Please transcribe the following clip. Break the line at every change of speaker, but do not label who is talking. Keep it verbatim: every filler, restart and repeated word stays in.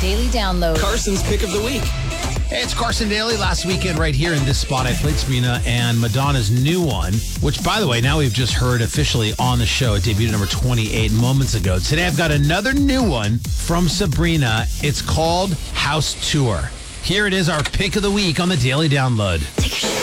Daily Download.
Carson's Pick of the Week.
Hey, it's Carson Daly. Last weekend right here in this spot, I played Sabrina and Madonna's new one, which, by the way, now we've just heard officially on the show. It debuted at number twenty-eight moments ago. Today, I've got another new one from Sabrina. It's called House Tour. Here it is, our Pick of the Week on the Daily Download.